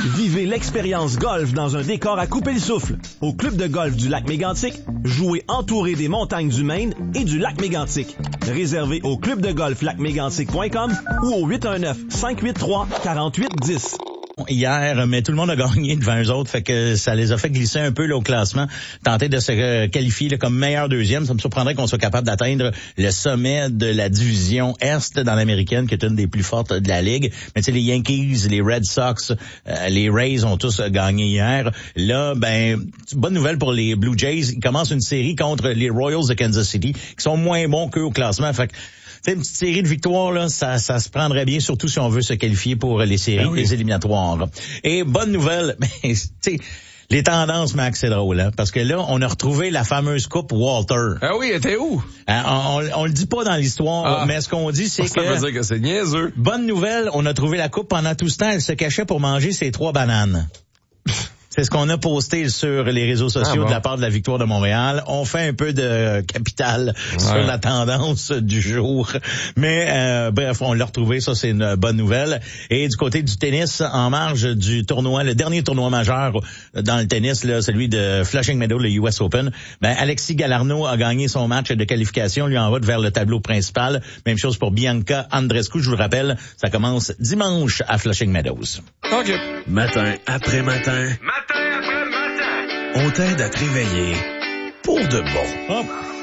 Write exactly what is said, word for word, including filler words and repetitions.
Vivez l'expérience golf dans un décor à couper le souffle. Au Club de golf du lac Mégantic, jouez entouré des montagnes du Maine et du lac Mégantic. Réservé au club de golf lac mégantic point com ou au huit un neuf, cinq huit trois, quatre huit un zéro. Hier, mais tout le monde a gagné devant eux autres, fait que ça les a fait glisser un peu là, au classement, tenter de se euh, qualifier là, comme meilleur deuxième. Ça me surprendrait qu'on soit capable d'atteindre le sommet de la division Est dans l'américaine, qui est une des plus fortes de la Ligue. Mais tu sais, les Yankees, les Red Sox, euh, les Rays ont tous euh, gagné hier. Là, ben, bonne nouvelle pour les Blue Jays. Ils commencent une série contre les Royals de Kansas City, qui sont moins bons qu'eux au classement. Fait que c'est une petite série de victoires, là, ça, ça se prendrait bien, surtout si on veut se qualifier pour les séries, ben oui. les éliminatoires. Et bonne nouvelle, ben, tu sais, les tendances, Max, c'est drôle, hein, parce que là, on a retrouvé la fameuse coupe Walter. Ah oui, elle était où? Hein, on, on, on le dit pas dans l'histoire, ah. mais ce qu'on dit, c'est ça que... Ça veut dire que c'est niaiseux. Bonne nouvelle, on a trouvé la coupe pendant tout ce temps, elle se cachait pour manger ses trois bananes. C'est ce qu'on a posté sur les réseaux sociaux ah bon. de la part de la Victoire de Montréal. On fait un peu de capital ouais. sur la tendance du jour. Mais euh, bref, on l'a retrouvé, ça c'est une bonne nouvelle. Et du côté du tennis, en marge du tournoi, le dernier tournoi majeur dans le tennis, là, celui de Flushing Meadows, le U S Open, ben Alexis Galarneau a gagné son match de qualification, lui en route vers le tableau principal. Même chose pour Bianca Andreescu, je vous le rappelle, ça commence dimanche à Flushing Meadows. OK. Matin après matin. Matin après matin. On t'aide à te réveiller pour de bon. Hop.